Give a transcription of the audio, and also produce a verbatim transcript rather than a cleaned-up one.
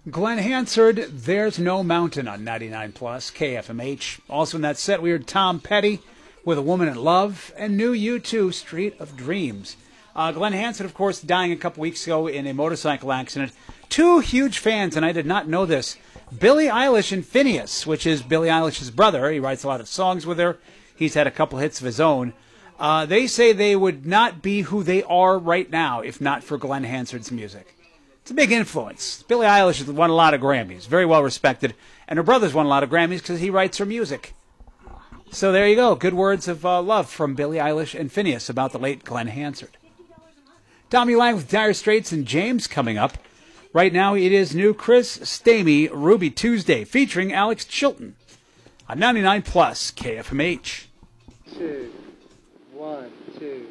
Glenn Hansard, There's No Mountain on ninety-nine plus K F M H. Also in that set, we heard Tom Petty with A Woman in Love and new U two, Street of Dreams. Uh, Glenn Hansard, of course, dying a couple weeks ago in a motorcycle accident. Two huge fans, and I did not know this, Billie Eilish and Phineas, which is Billie Eilish's brother. He writes a lot of songs with her. He's had a couple hits of his own. Uh, they say they would not be who they are right now if not for Glenn Hansard's music. It's a big influence. Billie Eilish has won a lot of Grammys, very well respected, and her brother's won a lot of Grammys because he writes her music. So there you go. Good words of uh, love from Billie Eilish and Phineas about the late Glenn Hansard. Tommy Lang with Dire Straits and James coming up. Right now it is new Chris Stamey, Ruby Tuesday, featuring Alex Chilton on ninety-nine plus K F M H. Two, one, two.